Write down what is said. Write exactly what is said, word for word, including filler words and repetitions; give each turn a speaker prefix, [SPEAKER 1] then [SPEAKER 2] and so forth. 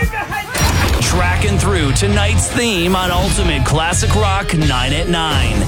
[SPEAKER 1] Tracking through tonight's theme on Ultimate Classic Rock nine at nine.